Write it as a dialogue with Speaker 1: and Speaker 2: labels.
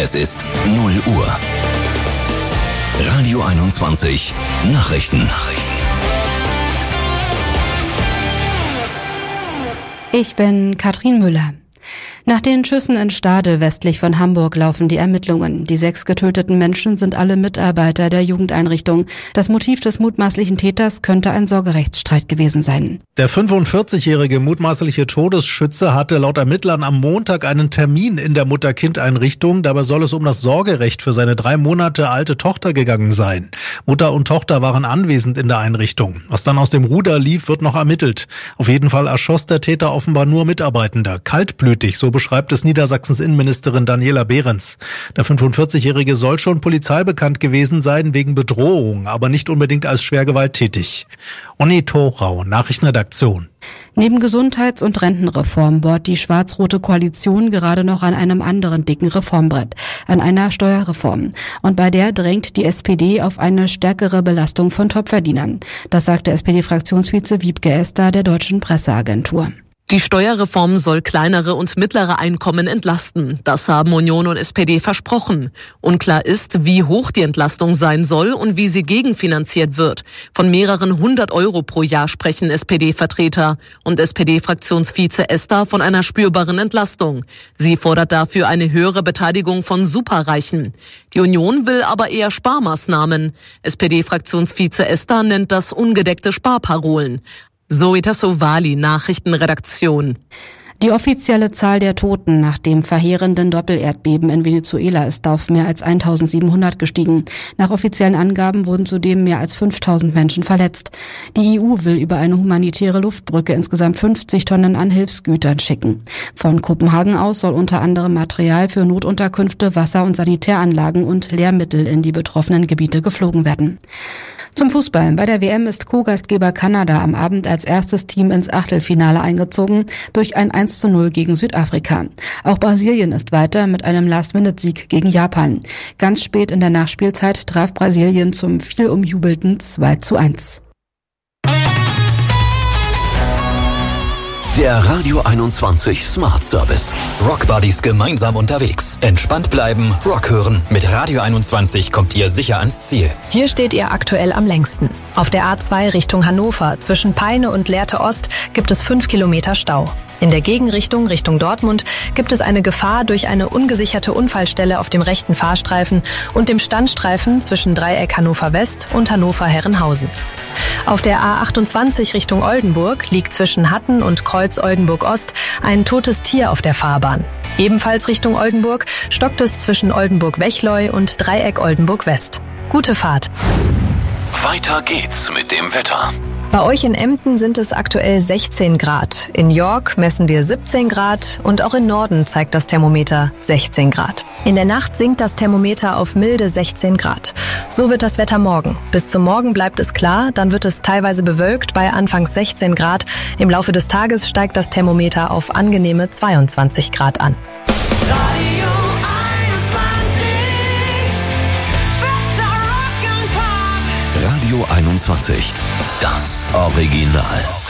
Speaker 1: Es ist 0 Uhr. Radio 21 Nachrichten.
Speaker 2: Ich bin Katrin Müller. Nach den Schüssen in Stade westlich von Hamburg laufen die Ermittlungen. Die 6 getöteten Menschen sind alle Mitarbeiter der Jugendeinrichtung. Das Motiv des mutmaßlichen Täters könnte ein Sorgerechtsstreit gewesen sein.
Speaker 3: Der 45-jährige mutmaßliche Todesschütze hatte laut Ermittlern am Montag einen Termin in der Mutter-Kind-Einrichtung. Dabei soll es um das Sorgerecht für seine 3 Monate alte Tochter gegangen sein. Mutter und Tochter waren anwesend in der Einrichtung. Was dann aus dem Ruder lief, wird noch ermittelt. Auf jeden Fall erschoss der Täter offenbar nur Mitarbeitende. Kaltblütig, so beschreibt es Niedersachsens Innenministerin Daniela Behrens. Der 45-jährige soll schon polizeibekannt gewesen sein wegen Bedrohung, aber nicht unbedingt als schwer gewalttätig. Onni Thorau, Nachrichtenredaktion.
Speaker 2: Neben Gesundheits- und Rentenreform bohrt die schwarz-rote Koalition gerade noch an einem anderen dicken Reformbrett, an einer Steuerreform. Und bei der drängt die SPD auf eine stärkere Belastung von Topverdienern. Das sagte SPD-Fraktionsvize Wiebke Esther der Deutschen Presseagentur.
Speaker 4: Die Steuerreform soll kleinere und mittlere Einkommen entlasten. Das haben Union und SPD versprochen. Unklar ist, wie hoch die Entlastung sein soll und wie sie gegenfinanziert wird. Von mehreren 100 € pro Jahr sprechen SPD-Vertreter und SPD-Fraktionsvize Esther von einer spürbaren Entlastung. Sie fordert dafür eine höhere Beteiligung von Superreichen. Die Union will aber eher Sparmaßnahmen. SPD-Fraktionsvize Esther nennt das ungedeckte Sparparolen. Zoe Tassovali, Nachrichtenredaktion.
Speaker 2: Die offizielle Zahl der Toten nach dem verheerenden Doppelerdbeben in Venezuela ist auf mehr als 1700 gestiegen. Nach offiziellen Angaben wurden zudem mehr als 5000 Menschen verletzt. Die EU will über eine humanitäre Luftbrücke insgesamt 50 Tonnen an Hilfsgütern schicken. Von Kopenhagen aus soll unter anderem Material für Notunterkünfte, Wasser- und Sanitäranlagen und Lehrmittel in die betroffenen Gebiete geflogen werden. Zum Fußball. Bei der WM ist Co-Gastgeber Kanada am Abend als erstes Team ins Achtelfinale eingezogen durch ein 1:0 gegen Südafrika. Auch Brasilien ist weiter mit einem Last-Minute-Sieg gegen Japan. Ganz spät in der Nachspielzeit traf Brasilien zum viel umjubelten 2:1.
Speaker 1: Der Radio 21 Smart Service.
Speaker 5: Rockbuddies gemeinsam unterwegs. Entspannt bleiben, Rock hören. Mit Radio 21 kommt ihr sicher ans Ziel.
Speaker 6: Hier steht ihr aktuell am längsten. Auf der A2 Richtung Hannover zwischen Peine und Lehrte Ost gibt es 5 Kilometer Stau. In der Gegenrichtung Richtung Dortmund gibt es eine Gefahr durch eine ungesicherte Unfallstelle auf dem rechten Fahrstreifen und dem Standstreifen zwischen Dreieck Hannover West und Hannover Herrenhausen. Auf der A28 Richtung Oldenburg liegt zwischen Hatten und Kreuz Oldenburg Ost ein totes Tier auf der Fahrbahn. Ebenfalls Richtung Oldenburg stockt es zwischen Oldenburg-Wechleu und Dreieck Oldenburg West. Gute Fahrt.
Speaker 1: Weiter geht's mit dem Wetter.
Speaker 6: Bei euch in Emden sind es aktuell 16 Grad. In York messen wir 17 Grad und auch im Norden zeigt das Thermometer 16 Grad. In der Nacht sinkt das Thermometer auf milde 16 Grad. So wird das Wetter morgen. Bis zum Morgen bleibt es klar, dann wird es teilweise bewölkt bei anfangs 16 Grad. Im Laufe des Tages steigt das Thermometer auf angenehme 22 Grad an.
Speaker 7: Radio 21.
Speaker 1: Radio 21. Das Original.